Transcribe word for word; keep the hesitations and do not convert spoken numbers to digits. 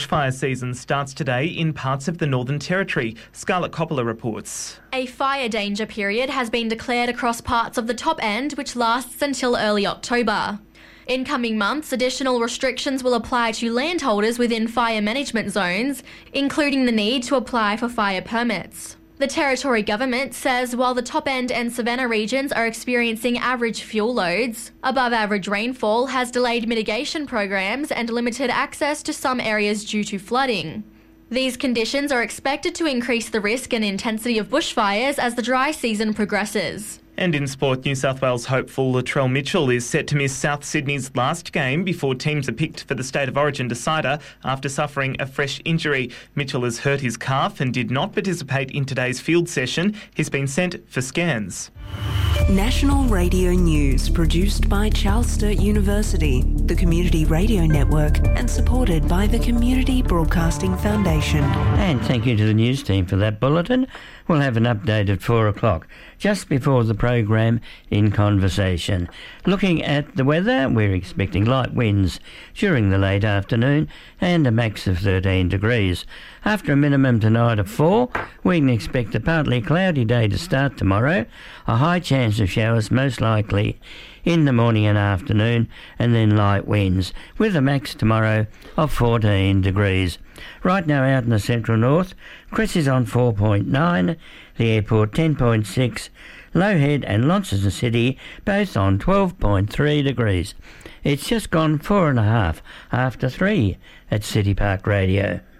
Fire season starts today in parts of the Northern Territory. Scarlett Coppola reports. A fire danger period has been declared across parts of the top end, which lasts until early October. In coming months, additional restrictions will apply to landholders within fire management zones, including the need to apply for fire permits. The Territory Government says while the top end and Savannah regions are experiencing average fuel loads, above average rainfall has delayed mitigation programs and limited access to some areas due to flooding. These conditions are expected to increase the risk and intensity of bushfires as the dry season progresses. And in sport, New South Wales hopeful Latrell Mitchell is set to miss South Sydney's last game before teams are picked for the State of Origin decider after suffering a fresh injury. Mitchell has hurt his calf and did not participate in today's field session. He's been sent for scans. National Radio News, produced by Charles Sturt University, the Community Radio Network, and supported by the Community Broadcasting Foundation. And thank you to the news team for that bulletin. We'll have an update at four o'clock, just before the program In Conversation. Looking at the weather, we're expecting light winds during the late afternoon and a max of thirteen degrees. After a minimum tonight of four, we can expect a partly cloudy day to start tomorrow, a high chance of showers most likely in the morning and afternoon, and then light winds, with a max tomorrow of fourteen degrees. Right now out in the central north, Chris is on four point nine, the airport ten point six, Lowhead and Launceston City both on twelve point three degrees. It's just gone four and a half after three at City Park Radio.